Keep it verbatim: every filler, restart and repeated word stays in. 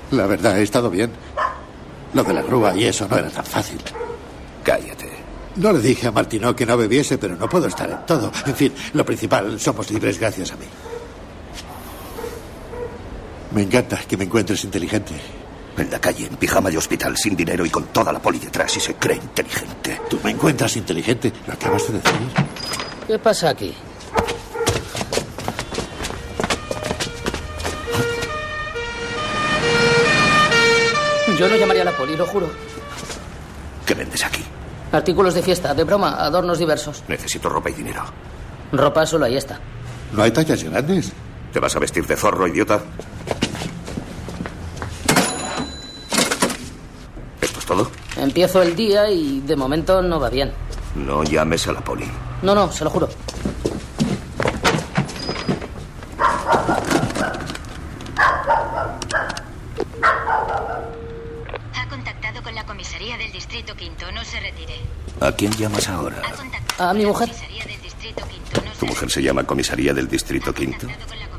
La verdad, he estado bien. Lo de la grúa y eso no era tan fácil. Cállate. No le dije a Martino que no bebiese, pero no puedo estar en todo. En fin, lo principal, somos libres gracias a mí. Me encanta que me encuentres inteligente. En la calle, en pijama de hospital, sin dinero y con toda la poli detrás y se cree inteligente. ¿Tú me encuentras inteligente? ¿Lo acabas de decir? ¿Qué pasa aquí? Yo no llamaría a la poli, lo juro. ¿Qué vendes aquí? Artículos de fiesta, de broma, adornos diversos. Necesito ropa y dinero. Ropa solo ahí está. ¿No hay tallas grandes? ¿Te vas a vestir de zorro, idiota? ¿Esto es todo? Empiezo el día y de momento no va bien. No llames a la poli. No, no, se lo juro. Ha contactado con la comisaría del distrito quinto, no se retire. ¿A quién llamas ahora? A mi mujer. ¿Tu mujer se llama comisaría del distrito quinto?